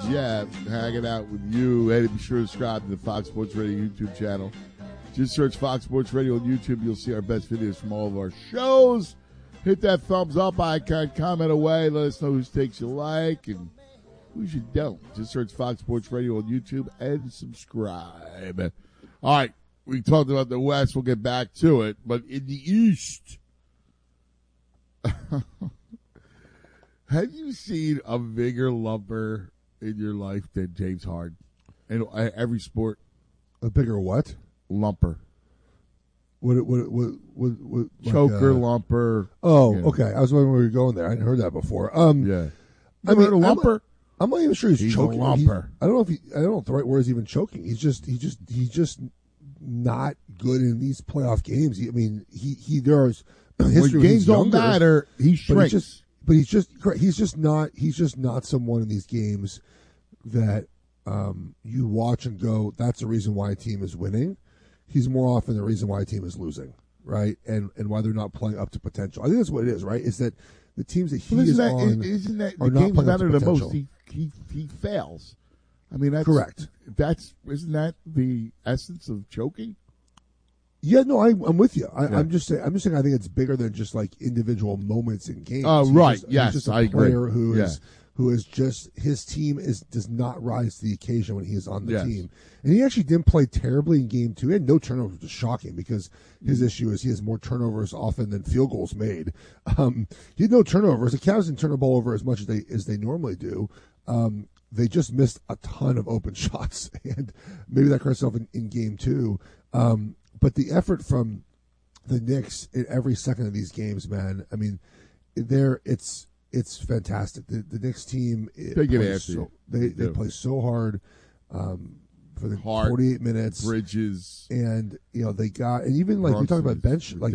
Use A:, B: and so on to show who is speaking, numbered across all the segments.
A: Yeah, hanging out with you. Hey, be sure to subscribe to the Fox Sports Radio YouTube channel. Just search Fox Sports Radio on YouTube. You'll see our best videos from all of our shows. Hit that thumbs up icon, comment away, let us know whose takes you like and whose you don't. Just search Fox Sports Radio on YouTube and subscribe. All right, we talked about the West. We'll get back to it. But in the East, have you seen a bigger lumper in your life than James Harden? In every sport.
B: A bigger what?
A: Lumper.
B: What
A: Choker, lumper.
B: Oh, okay. I was wondering where you were going there. I hadn't heard that before.
A: Yeah. I mean, a lumper.
B: I'm not even sure he's choking.
A: A lumper.
B: I don't know if the right word is even choking. He's just not good in these playoff games. There's history
A: when games don't matter, he shrinks.
B: But he's just not someone in these games that you watch and go, that's the reason why a team is winning. He's more often the reason why a team is losing, right? And why they're not playing up to potential. I think that's what it is, right? Is that the teams that he is on
A: isn't that
B: are
A: the
B: not
A: games
B: playing up
A: matter
B: to
A: the
B: potential.
A: most? He fails. I mean, that's
B: correct.
A: Isn't that the essence of choking?
B: Yeah, no, I'm with you. I'm just saying. I think it's bigger than just like individual moments in games.
A: Oh, right.
B: He's just a
A: I
B: player
A: agree.
B: who is just his team does not rise to the occasion when he is on the
A: Yes.
B: team. And he actually didn't play terribly in game 2. He had no turnovers, which is shocking because his issue is he has more turnovers often than field goals made. He had no turnovers. The Cavs didn't turn the ball over as much as they normally do. They just missed a ton of open shots, and maybe that hurt itself in game 2. But the effort from the Knicks in every second of these games, man. I mean, it's fantastic. The Knicks team
A: they get after you.
B: They play so hard for the 48 minutes.
A: Bridges,
B: and they got, and even like we talked about bench, like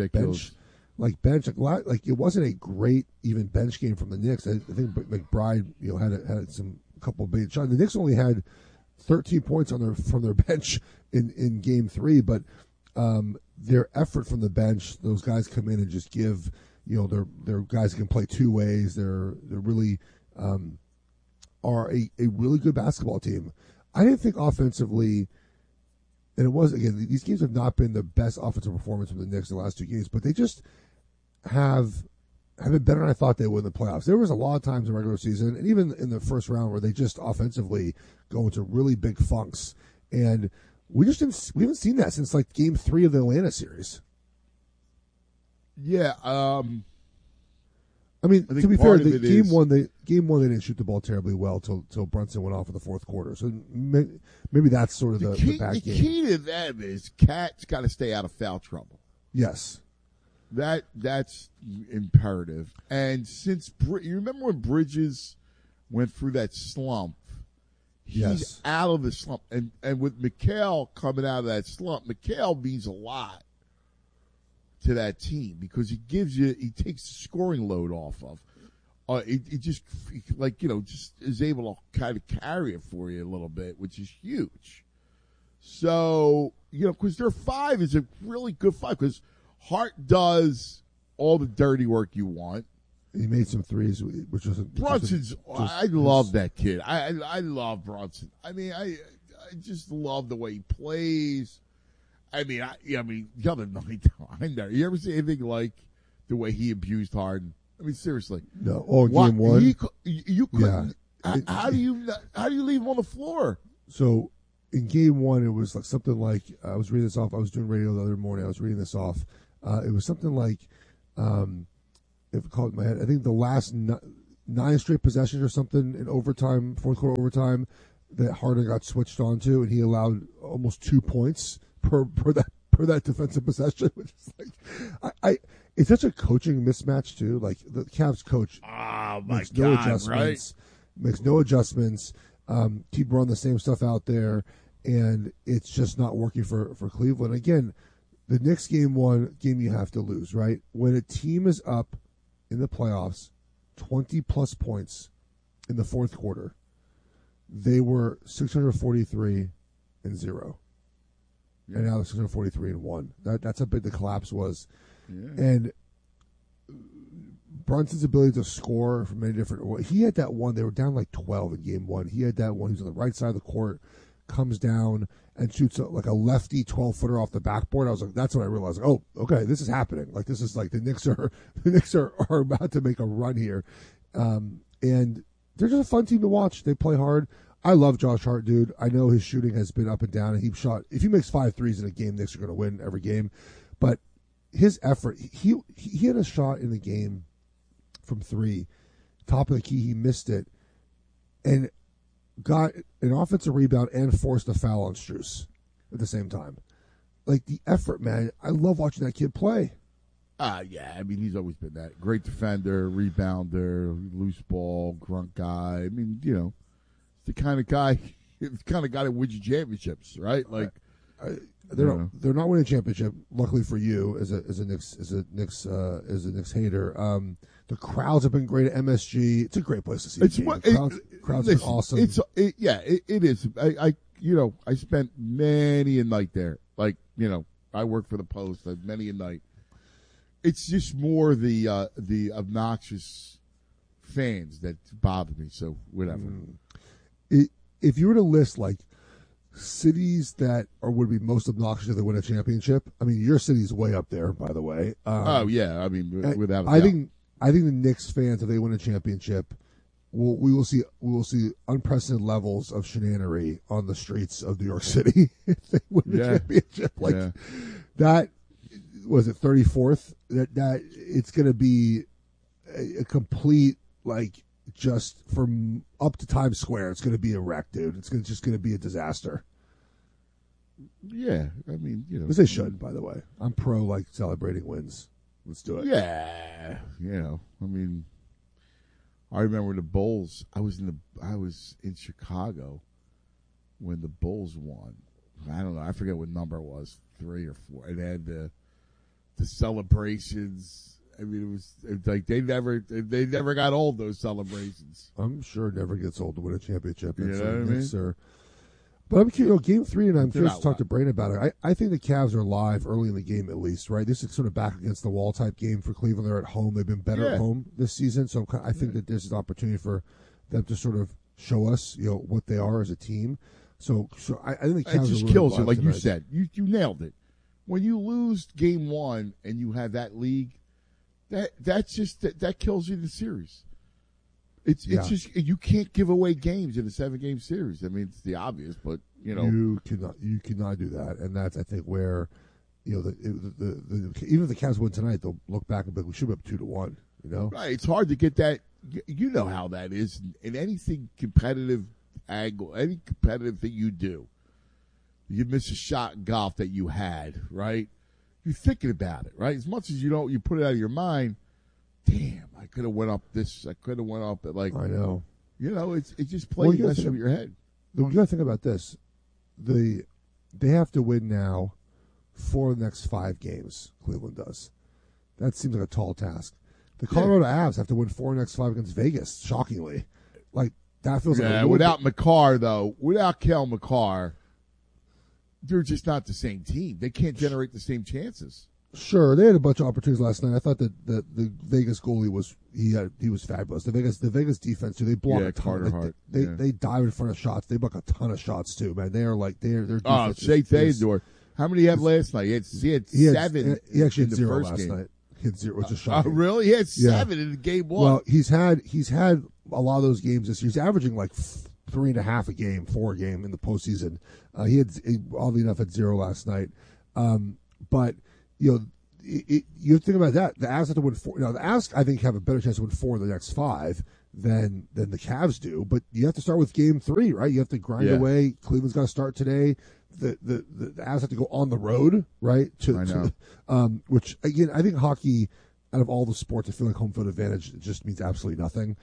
B: it wasn't a great even bench game from the Knicks. I think McBride had some couple of big shots. The Knicks only had 13 points from their bench in game 3, but their effort from the bench, those guys come in and just give. They're guys who can play two ways. They're really are a really good basketball team. I didn't think offensively, and it was, again, these games have not been the best offensive performance from the Knicks in the last 2 games, but they just have been better than I thought they would in the playoffs. There was a lot of times in the regular season, and even in the first round, where they just offensively go into really big funks, and we haven't seen that since like game 3 of the Atlanta series.
A: Yeah,
B: I mean, to be fair, game one they didn't shoot the ball terribly well till Brunson went off in the fourth quarter. So maybe that's sort of the bad game.
A: The key to them is Cat's got to stay out of foul trouble.
B: Yes,
A: that's imperative. And since you remember when Bridges went through that slump, he's out of the slump, and with Mikal coming out of that slump, Mikal means a lot to that team because he takes the scoring load off of. It just just is able to kind of carry it for you a little bit, which is huge. So because their 5 is a really good 5 because Hart does all the dirty work you want.
B: He made some threes, which was
A: Brunson's. I love that kid. I love Brunson. I mean, I just love the way he plays. I mean, the other night, you ever see anything like the way he abused Harden? I mean, seriously.
B: No. Oh, game 1.
A: You couldn't. Yeah. How do you leave him on the floor?
B: So, in game 1, it was like something like I was reading this off. I was doing radio the other morning. I was reading this off. It was something like, if I call it in my head, I think the last 9 straight possessions or something in overtime, fourth quarter overtime, that Harden got switched onto, and he allowed almost 2 points per that defensive possession, which is like, it's such a coaching mismatch too. Like the Cavs coach makes no adjustments, keep running the same stuff out there, and it's just not working for Cleveland. Again, the Knicks game 1 game you have to lose, right? When a team is up in the playoffs 20 plus points in the fourth quarter, they were 643-0. And now it's 643-1. That's how big the collapse was. Yeah. And Brunson's ability to score from many different. He had that one. They were down like 12 in game one. He had that one. He's on the right side of the court, comes down and shoots like a lefty 12-footer off the backboard. I was like, that's when I realized, oh, okay, this is happening. Like this is like the Knicks are about to make a run here, and they're just a fun team to watch. They play hard. I love Josh Hart, dude. I know his shooting has been up and down, and if he makes 5 threes in a game, Knicks are going to win every game. But his effort, he had a shot in the game from 3, top of the key, he missed it, and got an offensive rebound and forced a foul on Strus at the same time. Like the effort, man. I love watching that kid play.
A: Yeah, I mean, he's always been that great defender, rebounder, loose ball, grunt guy. I mean, the kind of guy that wins you championships, right? Like,
B: they're not winning a championship. Luckily for you, as a Knicks hater, the crowds have been great at MSG. It's a great place to see. The crowds are awesome.
A: It is. I spent many a night there. Like, I work for the Post. Many a night. It's just more the obnoxious fans that bother me. So whatever.
B: If you were to list like cities that would be most obnoxious if they win a championship, I mean your city's way up there, by the way.
A: I mean without a doubt.
B: I think the Knicks fans, if they win a championship, we will see unprecedented levels of shenanery on the streets of New York City if they win a championship. That was it 34th. That it's going to be a complete just from up to Times Square. It's going to be a wreck, dude. It's just going to be a disaster.
A: Yeah, I mean,
B: because they should. By the way, I'm pro celebrating wins. Let's do it.
A: Yeah, I mean, I remember the Bulls. I was in Chicago when the Bulls won. I don't know. I forget what number it was, 3 or 4. And they had the celebrations. I mean, it was like they never got old, those celebrations.
B: I'm sure it never gets old to win a championship.
A: You know what I mean?
B: But I'm curious, game 3, and I'm curious to talk to Brain about it. I think the Cavs are live early in the game at least, right? This is sort of back against the wall type game for Cleveland. They're at home. They've been better at home this season, so I think that this is an opportunity for them to sort of show us, what they are as a team. So I think the Cavs
A: it just
B: are really
A: kills you, like
B: tonight.
A: you said. You nailed it. When you lose game 1 and you have that lead, that kills you in the series. It's just you can't give away games in a 7-game series. I mean, it's the obvious, but
B: you cannot do that, and that's I think where even if the Cavs win tonight, they'll look back and be like, we should be up 2-1.
A: Right? It's hard to get that. You know how that is in anything competitive angle, any competitive thing you do. You miss a shot in golf that you had, right? You're thinking about it, right? As much as you put it out of your mind. Damn, I could have went up this. I could have went up at
B: I know.
A: It just plays messing with your head.
B: You got to think about this. They have to win now 4 of the next 5 games. Cleveland does. That seems like a tall task. The Colorado Avs have to win 4 of the next 5 against Vegas. Shockingly, that feels like
A: without McCarr though, without Cale Makar, they're just not the same team. They can't generate the same chances.
B: Sure, they had a bunch of opportunities last night. I thought that the Vegas goalie was fabulous. The Vegas defense too. They block a ton.
A: Carter Hart.
B: They dive in front of shots. They block a ton of shots too, man. They are they're.
A: Oh, Shea Theodore. How many did he have last night? He had 7.
B: He actually had
A: in the
B: 0
A: first
B: last
A: game.
B: night. He had 0, which is shocking.
A: Oh, really? He had 7 in game 1.
B: Well, he's had a lot of those games this year. He's averaging 3.5 a game, 4 a game in the postseason. He oddly enough had 0 last night, but. You think about that. The Avs have to win 4. Now, the Avs, I think, have a better chance to win 4 of the next 5 than the Cavs do. But you have to start with game 3, right? You have to grind away. Cleveland's got to start today. The Avs have to go on the road, right? Which, again, I think hockey, out of all the sports, I feel like home field advantage just means absolutely nothing.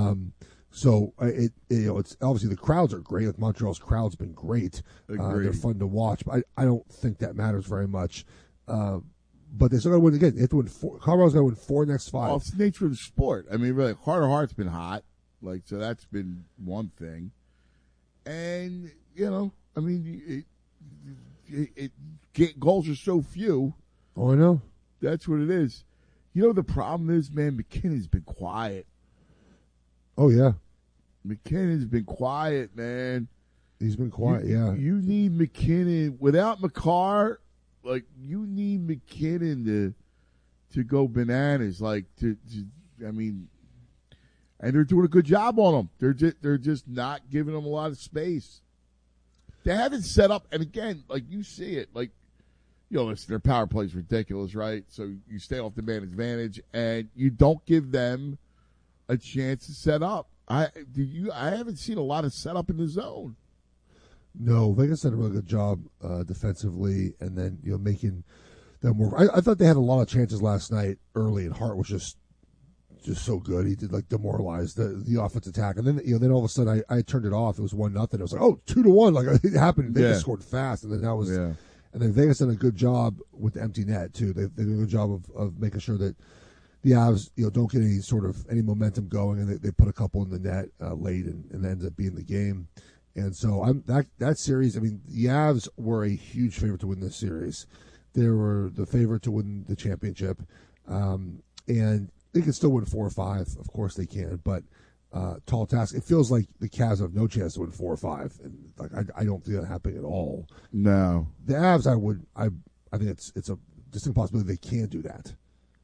B: So it's obviously the crowds are great. Like Montreal's crowd's been great. They're fun to watch. But I don't think that matters very much. But they still got to win again. They have to win 4. Colorado's got to win 4 next 5.
A: Well, it's the nature of the sport. I mean, really, Carter Hart's been hot. So that's been one thing. And, I mean, goals are so few.
B: Oh, I know.
A: That's what it is. You know, the problem is, man, McKinnon's been quiet.
B: Oh, yeah.
A: McKinnon's been quiet, man.
B: He's been quiet,
A: You need McKinnon. Without McCarr, like, you need McKinnon to go bananas. Like, I mean, and they're doing a good job on him. They're just not giving him a lot of space. They haven't set up, and again, like, you see it, like, you know, listen, their power play is ridiculous, right? So you stay off the man advantage, and you don't give them a chance to set up. I haven't seen a lot of setup in the zone.
B: No, Vegas did a really good job defensively, and then making them work. I thought they had a lot of chances last night early, and Hart was just so good. He did demoralize the offensive attack, and then all of a sudden I turned it off. It was 1-0. I was like, 2-1, like it happened. They just scored fast, and then that was. Yeah. And then Vegas did a good job with the empty net too. They did a good job of making sure that the Avs don't get any momentum going, and they put a couple in the net late, and ends up being the game. And so that series. I mean, the Avs were a huge favorite to win this series. They were the favorite to win the championship, and they can still win 4 or 5. Of course they can, but tall task. It feels like the Cavs have no chance to win 4 or 5, and I don't see that happening at all.
A: No,
B: the Avs, I think it's a distinct possibility they can do that.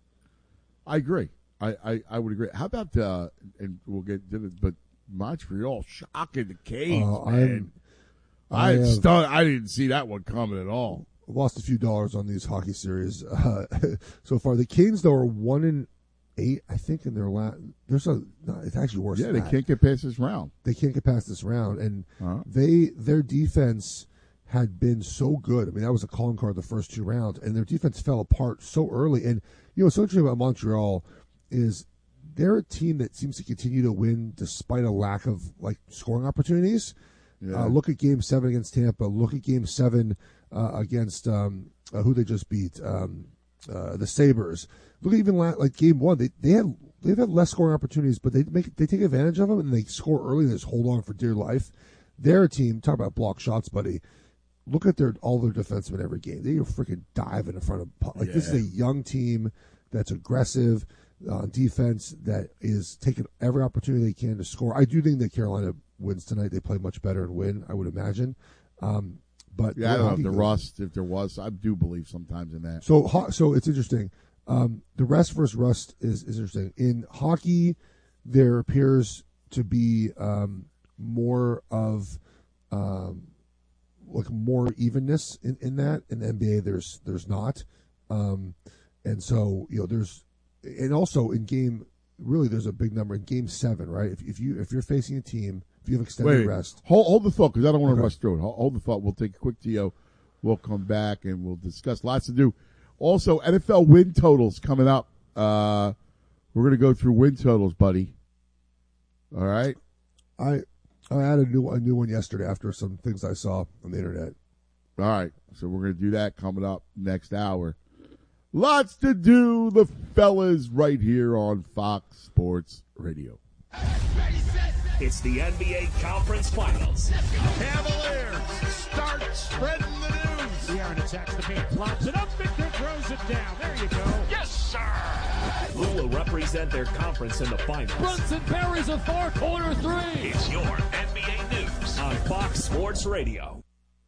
A: I agree. I would agree. How about and we'll get to it, but Montreal shocking the Canes, man. I'm stunned. I didn't see that one coming at all.
B: I've lost a few dollars on these hockey series so far. The Canes, though, are 1-8, I think, in their last. It's actually worse.
A: Yeah, they can't get past this round.
B: They can't get past this round, and their defense had been so good. I mean, that was a calling card the first 2 rounds, and their defense fell apart so early. And what's interesting about Montreal is they're a team that seems to continue to win despite a lack of scoring opportunities. Yeah. Look at Game 7 against Tampa. Look at Game 7 against who they just beat, the Sabres. Look at even Game 1. They've had less scoring opportunities, but they take advantage of them, and they score early and just hold on for dear life. They're a team. Talk about block shots, buddy. Look at all their defensemen every game. They are freaking diving in front of This is a young team that's aggressive on defense, that is taking every opportunity they can to score. I do think that Carolina wins tonight. They play much better and win, I would imagine. But
A: I don't know if there was. I do believe sometimes in that.
B: So it's interesting. The rest versus rust is interesting. In hockey, there appears to be more of more evenness in that. In the NBA, there's not, and so there's. And also in game, really, there's a big number in Game 7, right? If you're facing a team, if you have extended rest,
A: hold the thought, because I don't want to rush through it. Hold the thought. We'll take a quick TO. We'll come back and we'll discuss lots to do. Also, NFL win totals coming up. We're going to go through win totals, buddy. All right.
B: I had a new one yesterday after some things I saw on the internet.
A: All right, so we're going to do that coming up next hour. Lots to do, the fellas, right here on Fox Sports Radio.
C: It's the NBA Conference Finals.
D: Cavaliers start spreading the news. The Aaron attacks the paint, flops it up, Victor throws it down. There you go. Yes, sir.
C: Who will represent their conference in the finals?
E: Brunson buries a far corner 3.
C: It's your NBA news on Fox Sports Radio.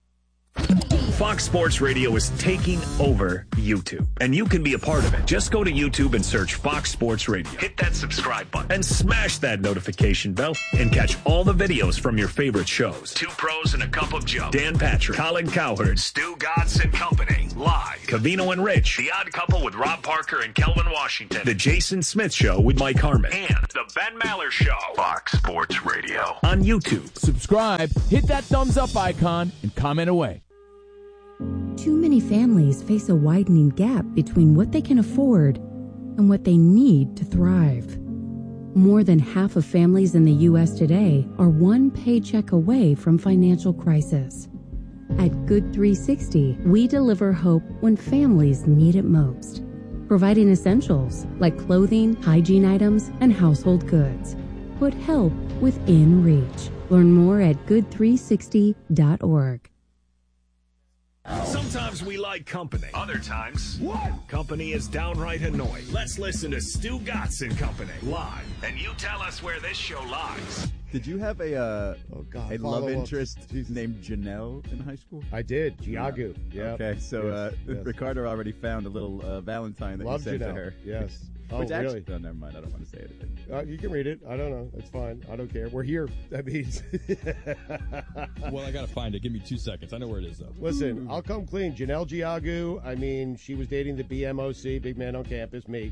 C: Fox Sports Radio is taking over YouTube, and you can be a part of it. Just go to YouTube and search Fox Sports Radio. Hit that subscribe button and smash that notification bell and catch all the videos from your favorite shows. 2 Pros and a Cup of Joe. Dan Patrick, Colin Cowherd, Stu Godson and Company. Live. Covino and Rich. The Odd Couple with Rob Parker and Kelvin Washington. The Jason Smith Show with Mike Harmon. And The Ben Maller Show. Fox Sports Radio. On YouTube.
E: Subscribe, hit that thumbs up icon, and comment away.
F: Too many families face a widening gap between what they can afford and what they need to thrive. More than half of families in the U.S. today are one paycheck away from financial crisis. At Good 360, we deliver hope when families need it most, providing essentials like clothing, hygiene items, and household goods. Put help within reach. Learn more at good360.org.
C: Sometimes we like company. Other times, company is downright annoying. Let's listen to Stu Gatz and Company live, and you tell us where this show lies.
G: Did you have a love interest named Janelle in high school?
H: I did. Giagu. Yeah.
G: Okay, so
H: yes.
G: Ricardo already found a little Valentine that
H: Love
G: you sent
H: Janelle.
G: to her.
H: Yes.
G: Which actually,
H: really?
G: no, never mind. I don't want to say anything.
H: You can read it. I don't know. It's fine. I don't care. We're here. That means.
I: Well, I got to find it. Give me 2 seconds. I know where it is, though.
H: Listen, I'll come clean. Janelle Giagu. I mean, she was dating the BMOC, big man on campus, me.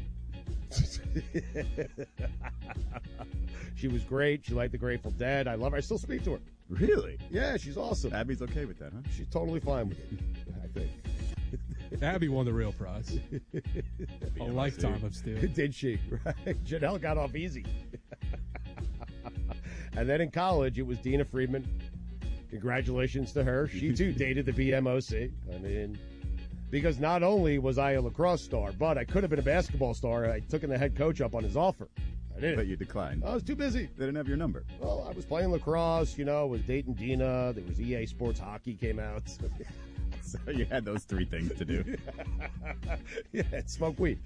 H: She was great. She liked the Grateful Dead. I love her. I still speak to her.
G: Really?
H: Yeah, she's awesome.
G: Abby's okay with that, huh?
H: She's totally fine with it, I think.
J: Abby won the real prize. A lifetime of Stu.
H: Did she? Right. Janelle got off easy. And then in college, it was Dina Friedman. Congratulations to her. She, too, dated the BMOC. I mean, because not only was I a lacrosse star, but I could have been a basketball star. I took the head coach up on his offer. I didn't.
G: But you declined.
H: I was too busy.
G: They didn't have your number.
H: Well, I was playing lacrosse, was dating Dina. There was EA Sports Hockey came out.
G: So you had those 3 things to do.
H: Yeah, and smoke weed.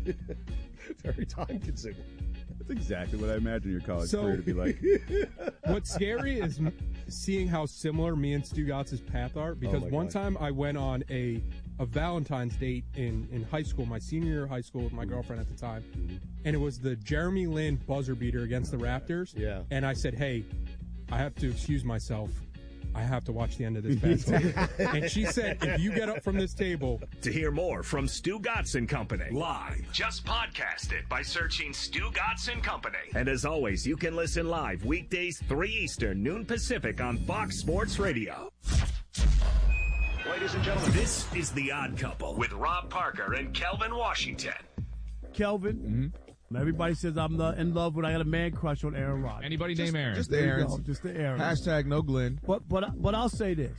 H: Very time consuming.
G: That's exactly what I imagine your college career to be like.
J: What's scary is seeing how similar me and Stu Gatz's path are. Because one time I went on a Valentine's date in high school, my senior year of high school with my girlfriend at the time. And it was the Jeremy Lin buzzer beater against the Raptors.
H: Yeah.
J: And I said, hey, I have to excuse myself. I have to watch the end of this basketball. And she said, if you get up from this table.
C: To hear more from Stu Gatz and Company live, just podcast it by searching Stu Gatz and Company. And as always, you can listen live weekdays 3 Eastern, noon Pacific on Fox Sports Radio. Ladies and gentlemen, this is The Odd Couple with Rob Parker and Kelvin Washington.
K: Kelvin, everybody says I'm in love, but I got a man crush on Aaron Rodgers.
L: Anybody named Aaron?
K: Just the Aaron. Just the Aaron.
L: Hashtag no Glenn.
K: But I'll say this.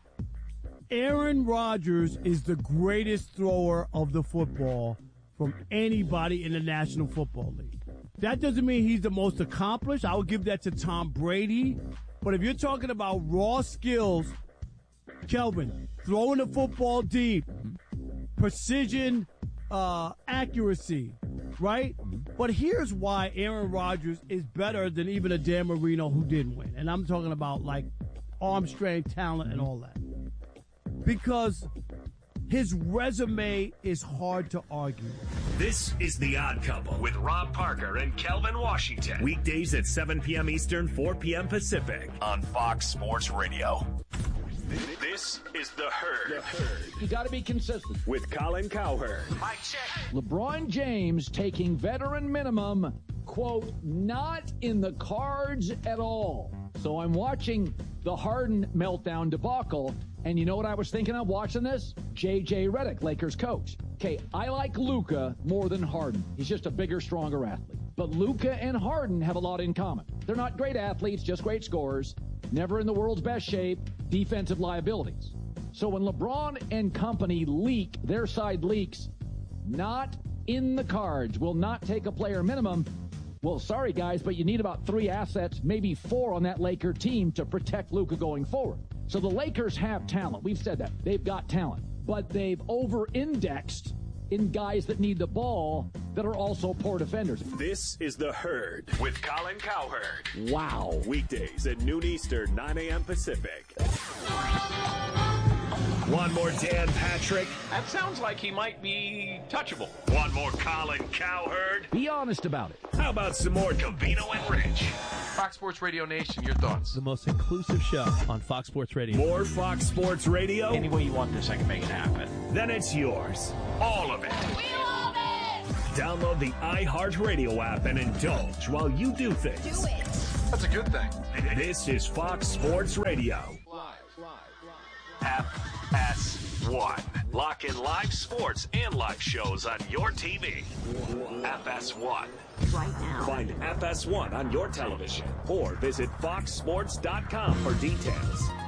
K: Aaron Rodgers is the greatest thrower of the football from anybody in the National Football League. That doesn't mean he's the most accomplished. I would give that to Tom Brady. But if you're talking about raw skills, Kelvin, throwing the football deep, precision, accuracy, right? But here's why Aaron Rodgers is better than even a Dan Marino who didn't win. And I'm talking about like arm strength, talent, and all that. Because his resume is hard to argue.
C: This is The Odd Couple with Rob Parker and Kelvin Washington. Weekdays at 7 p.m. Eastern, 4 p.m. Pacific on Fox Sports Radio. This is The Herd.
M: You got to be consistent.
C: With Colin Cowherd.
M: Mike check. LeBron James taking veteran minimum, quote, not in the cards at all. So I'm watching the Harden meltdown debacle, and you know what I was thinking of watching this? J.J. Redick, Lakers coach. Okay, I like Luka more than Harden. He's just a bigger, stronger athlete. But Luka and Harden have a lot in common. They're not great athletes, just great scorers. Never in the world's best shape, defensive liabilities. So when LeBron and company leak, their side leaks, not in the cards, will not take a player minimum. Well, sorry, guys, but you need about 3 assets, maybe 4 on that Laker team to protect Luka going forward. So the Lakers have talent. We've said that. They've got talent. But they've over-indexed in guys that need the ball that are also poor defenders.
C: This is The Herd with Colin Cowherd.
M: Wow.
C: Weekdays at noon Eastern, 9 a.m. Pacific. One more Dan Patrick.
N: That sounds like he might be touchable.
C: One more Colin Cowherd.
M: Be honest about it.
C: How about some more Covino and Rich?
N: Fox Sports Radio Nation, your thoughts?
O: The most inclusive show on Fox Sports Radio.
C: More Fox Sports Radio?
N: Any way you want this, I can make it happen.
C: Then it's yours. All of it.
P: We love it!
C: Download the iHeartRadio app and indulge while you do things.
P: Do it.
N: That's a good thing.
C: This is Fox Sports Radio.
N: Live.
C: FS1. Lock in live sports and live shows on your TV. FS1.
P: Right now.
C: Find FS1 on your television or visit foxsports.com for details.